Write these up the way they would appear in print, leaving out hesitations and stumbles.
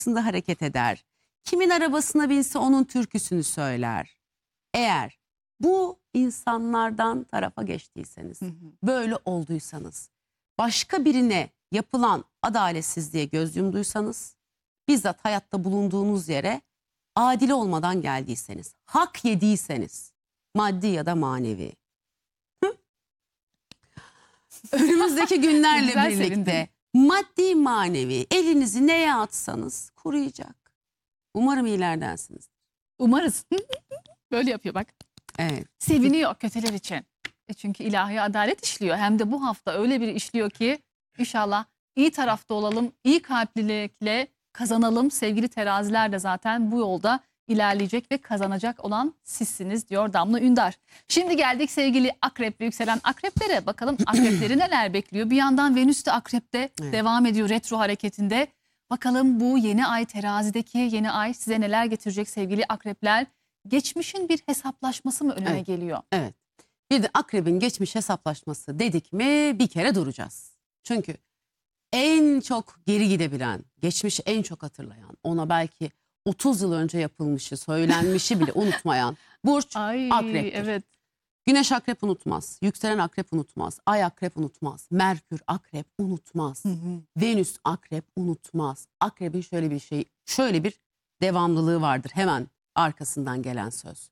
arasında hareket eder. Kimin arabasına binse onun türküsünü söyler. Eğer bu insanlardan tarafa geçtiyseniz, böyle olduysanız, başka birine yapılan adaletsizliğe göz yumduysanız, bizzat hayatta bulunduğunuz yere adil olmadan geldiyseniz, hak yediyseniz, maddi ya da manevi. Önümüzdeki günlerle Güzel birlikte sevindim. maddi manevi elinizi neye atsanız kuruyacak. Umarım iyilerdensiniz. Umarız. Böyle yapıyor bak. Evet. Seviniyor kötüler için. Çünkü ilahi adalet işliyor. Hem de bu hafta öyle bir işliyor ki inşallah iyi tarafta olalım, iyi kalplilikle kazanalım. Sevgili teraziler de zaten bu yolda ilerleyecek ve kazanacak olan sizsiniz diyor Damla Ündar. Şimdi geldik sevgili akrep ve yükselen akreplere. Bakalım akrepleri neler bekliyor. Bir yandan Venüs de akrepte devam ediyor retro hareketinde. Bakalım bu yeni ay terazideki yeni ay size neler getirecek sevgili akrepler? Geçmişin bir hesaplaşması mı önüne geliyor? Evet. Bir de akrebin geçmiş hesaplaşması dedik mi bir kere duracağız. Çünkü en çok geri gidebilen, geçmişi en çok hatırlayan, ona belki 30 yıl önce yapılmışı, söylenmişi bile unutmayan burç akreptir. Evet. Güneş akrep unutmaz, yükselen akrep unutmaz, ay akrep unutmaz, Merkür akrep unutmaz, Venüs akrep unutmaz. Akrebin şöyle bir devamlılığı vardır hemen arkasından gelen söz.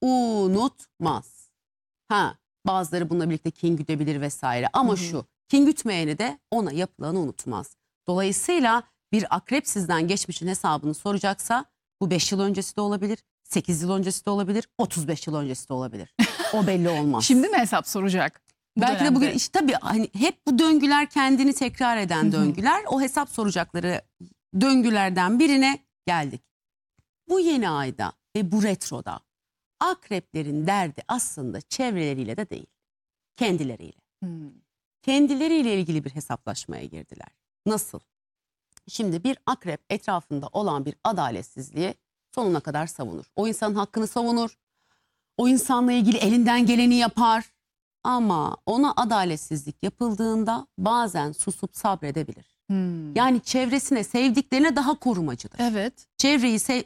Unutmaz. Bazıları bununla birlikte kin güdebilir vesaire ama şu kin gütmeyeni de ona yapılanı unutmaz. Dolayısıyla bir akrep sizden geçmişin hesabını soracaksa bu 5 yıl öncesi de olabilir, 8 yıl öncesi de olabilir, 35 yıl öncesi de olabilir. O belli olmaz. Şimdi mi hesap soracak? Belki de bugün işte tabii hani hep bu döngüler kendini tekrar eden döngüler. O hesap soracakları döngülerden birine geldik. Bu yeni ayda ve bu retroda akreplerin derdi aslında çevreleriyle de değil. Kendileriyle. Kendileriyle ilgili bir hesaplaşmaya girdiler. Nasıl? Şimdi bir akrep etrafında olan bir adaletsizliği sonuna kadar savunur. O insanın hakkını savunur. O insanla ilgili elinden geleni yapar. Ama ona adaletsizlik yapıldığında bazen susup sabredebilir. Yani çevresine, sevdiklerine daha korumacıdır. Evet. Çevreyi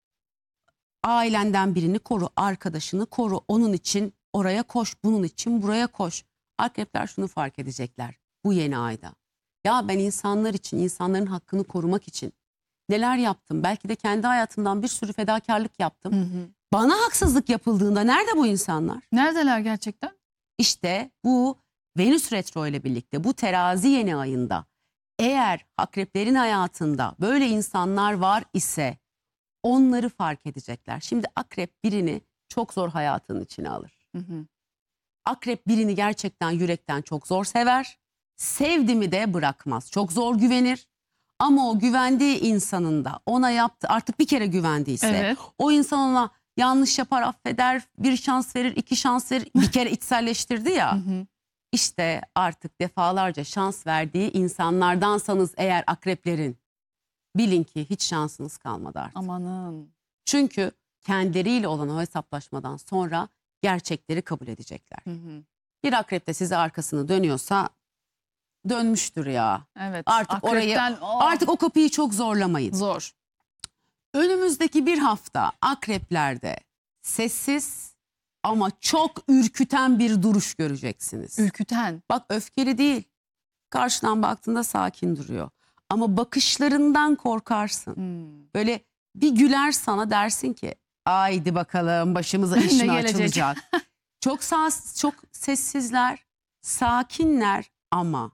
ailenden birini koru, arkadaşını koru. Onun için oraya koş, bunun için buraya koş. Akrepler şunu fark edecekler bu yeni ayda. Ya ben insanlar için, insanların hakkını korumak için neler yaptım? Belki de kendi hayatımdan bir sürü fedakarlık yaptım. Bana haksızlık yapıldığında nerede bu insanlar? Neredeler gerçekten? İşte bu Venüs retro ile birlikte bu terazi yeni ayında eğer akreplerin hayatında böyle insanlar var ise onları fark edecekler. Şimdi akrep birini çok zor hayatının içine alır. Akrep birini gerçekten yürekten çok zor sever. Sevdi mi de bırakmaz. Çok zor güvenir. Ama o güvendiği insanın da ona yaptı artık bir kere güvendiyse o insan ona yanlış yapar, affeder, bir şans verir, 2 şans verir, bir kere içselleştirdi ya. İşte artık defalarca şans verdiği insanlardansanız eğer akreplerin bilin ki hiç şansınız kalmadı artık. Amanın. Çünkü kendileriyle olan o hesaplaşmadan sonra gerçekleri kabul edecekler. Bir akrep de size arkasını dönüyorsa dönmüştür ya. Evet. Artık Akrepten, artık o kapıyı çok zorlamayın. Zor. Önümüzdeki bir hafta akreplerde sessiz ama çok ürküten bir duruş göreceksiniz. Ürküten. Bak öfkeli değil. Karşıdan baktığında sakin duruyor. Ama bakışlarından korkarsın. Böyle bir güler sana dersin ki haydi bakalım başımıza iş mi açılacak. Çok sessizler, sakinler ama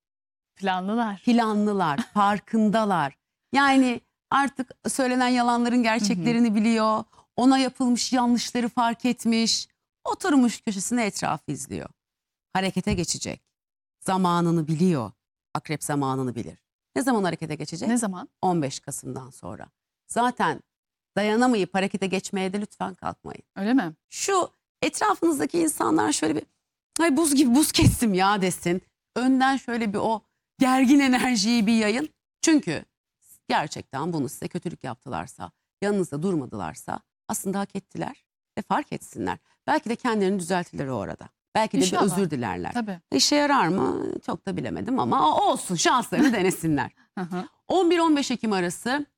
planlılar, farkındalar. Yani artık söylenen yalanların gerçeklerini biliyor. Ona yapılmış yanlışları fark etmiş. Oturmuş köşesine etrafı izliyor. Harekete geçecek. Zamanını biliyor. Akrep zamanını bilir. Ne zaman harekete geçecek? Ne zaman? 15 Kasım'dan sonra. Zaten dayanamayıp harekete geçmeye de lütfen kalkmayın. Öyle mi? Şu etrafınızdaki insanlar şöyle bir ay buz gibi buz kestim ya desin. Önden şöyle bir o gergin enerjiyi bir yayın. Çünkü gerçekten bunu size kötülük yaptılarsa, yanınızda durmadılarsa aslında hak ettiler ve fark etsinler. Belki de kendilerini düzeltirler o arada. Belki de İnşallah. bir özür dilerler. Tabii. İşe yarar mı? Çok da bilemedim ama olsun şanslarını denesinler. 11-15 Ekim arası